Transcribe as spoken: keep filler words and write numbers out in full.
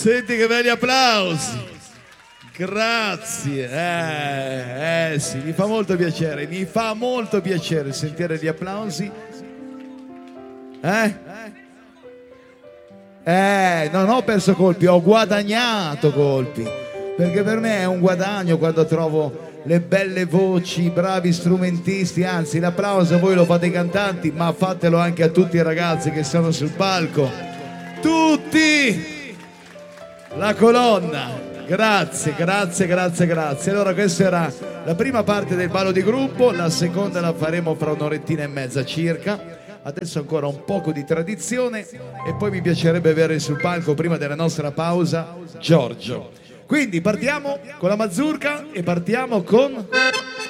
Senti che belli applausi. Grazie. Eh, eh sì, mi fa molto piacere, mi fa molto piacere sentire gli applausi. Eh? Eh, non ho perso colpi, ho guadagnato colpi. Perché per me è un guadagno quando trovo le belle voci, i bravi strumentisti. Anzi, l'applauso voi lo fate ai cantanti, ma fatelo anche a tutti i ragazzi che sono sul palco. Tutti! La colonna. Grazie, grazie, grazie, grazie. Allora questa era la prima parte del ballo di gruppo, la seconda la faremo fra un'orettina e mezza circa. Adesso ancora un poco di tradizione e poi mi piacerebbe avere sul palco, prima della nostra pausa, Giorgio. Quindi partiamo con la mazurka e partiamo con...